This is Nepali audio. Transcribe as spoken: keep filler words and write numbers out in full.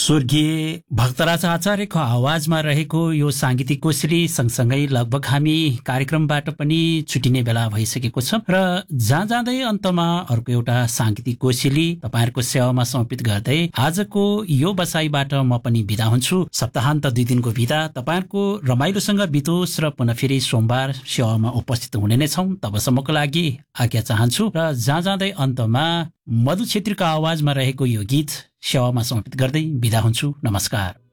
स्वर्गीय भक्तराज आचार्यको आवाजमा रहेको यो साङ्गीतिक कोसेली सँगसँगै लगभग हामी कार्यक्रमबाट पनि छुटिने बेला भइसकेको छ र जहाँ जाँदै अन्तमा अर्को एउटा साङ्गीतिक कोसेली तपाईहरुको सेवामा समर्पित गर्दै आजको यो बसाइबाट म पनि बिदा हुन्छु। सप्ताहान्त दुई दिनको बिदा तपाईहरुको रमाइलोसँग बितोस् र पुनः फेरि सोमबार सेवामा उपस्थित हुने नै छौं। तबसम्मको लागि आज्ञा चाहन्छु र जहाँ जाँदै अन्तमा मधु छेत्रीको आवाजमा रहेको यो गीत सेवामा समर्पित गर्दै बिदा हुन्छु। नमस्कार।